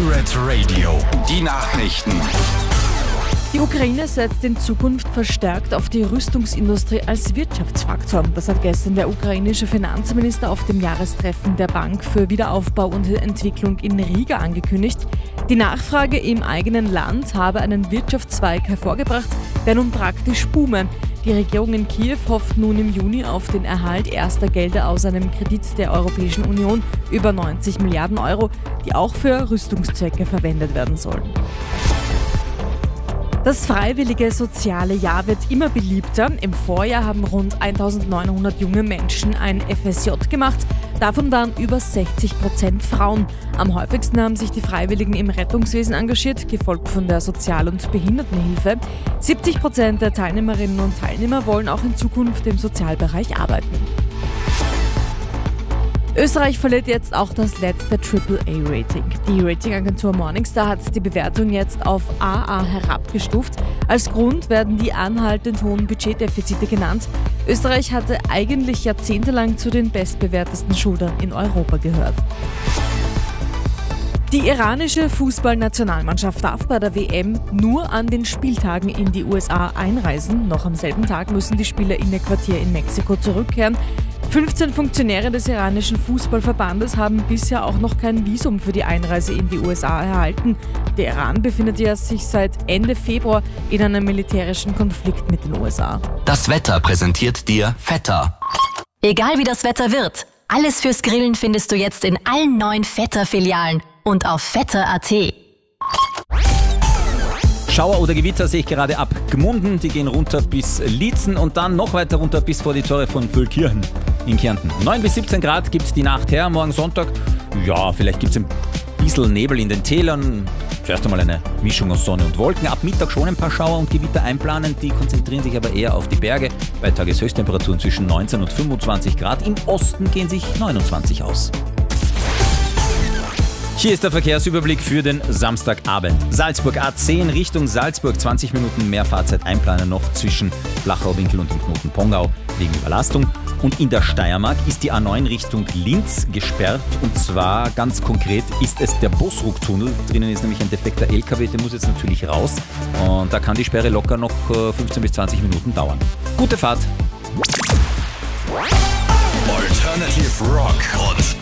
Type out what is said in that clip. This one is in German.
Red Radio. Die Nachrichten. Die Ukraine setzt in Zukunft verstärkt auf die Rüstungsindustrie als Wirtschaftsfaktor. Das hat gestern der ukrainische Finanzminister auf dem Jahrestreffen der Bank für Wiederaufbau und Entwicklung in Riga angekündigt. Die Nachfrage im eigenen Land habe einen Wirtschaftszweig hervorgebracht, der nun praktisch boome. Die Regierung in Kiew hofft nun im Juni auf den Erhalt erster Gelder aus einem Kredit der Europäischen Union über 90 Milliarden Euro, die auch für Rüstungszwecke verwendet werden sollen. Das freiwillige soziale Jahr wird immer beliebter. Im Vorjahr haben rund 1900 junge Menschen ein FSJ gemacht. Davon waren über 60% Frauen. Am häufigsten haben sich die Freiwilligen im Rettungswesen engagiert, gefolgt von der Sozial- und Behindertenhilfe. 70% der Teilnehmerinnen und Teilnehmer wollen auch in Zukunft im Sozialbereich arbeiten. Österreich verliert jetzt auch das letzte AAA-Rating. Die Ratingagentur Morningstar hat die Bewertung jetzt auf AA herabgestuft. Als Grund werden die anhaltend hohen Budgetdefizite genannt. Österreich hatte eigentlich jahrzehntelang zu den bestbewertesten Schuldern in Europa gehört. Die iranische Fußballnationalmannschaft darf bei der WM nur an den Spieltagen in die USA einreisen. Noch am selben Tag müssen die Spieler in ihr Quartier in Mexiko zurückkehren. 15 Funktionäre des iranischen Fußballverbandes haben bisher auch noch kein Visum für die Einreise in die USA erhalten. Der Iran befindet ja sich seit Ende Februar in einem militärischen Konflikt mit den USA. Das Wetter präsentiert dir Vetter. Egal wie das Wetter wird, alles fürs Grillen findest du jetzt in allen 9 Vetter-Filialen und auf vetter.at. Schauer oder Gewitter sehe ich gerade ab Gmunden, die gehen runter bis Liezen und dann noch weiter runter bis vor die Tore von Völkirchen in Kärnten. 9 bis 17 Grad gibt die Nacht her, morgen Sonntag. Ja, vielleicht gibt es ein bisschen Nebel in den Tälern. Zuerst einmal eine Mischung aus Sonne und Wolken. Ab Mittag schon ein paar Schauer und Gewitter einplanen, die konzentrieren sich aber eher auf die Berge. Bei Tageshöchsttemperaturen zwischen 19 und 25 Grad. Im Osten gehen sich 29 aus. Hier ist der Verkehrsüberblick für den Samstagabend. Salzburg A10 Richtung Salzburg, 20 Minuten mehr Fahrzeit einplanen noch zwischen Flachau-Winkel und dem Knoten Pongau wegen Überlastung. Und in der Steiermark ist die A9 Richtung Linz gesperrt und zwar ganz konkret ist es der Bosruck-Tunnel. Drinnen ist nämlich ein defekter LKW, der muss jetzt natürlich raus und da kann die Sperre locker noch 15 bis 20 Minuten dauern. Gute Fahrt! Alternative Rock und